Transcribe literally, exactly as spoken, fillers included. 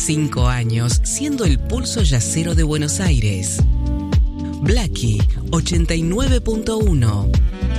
Cinco años siendo el pulso yacero de Buenos Aires. Blackie ochenta y nueve punto uno.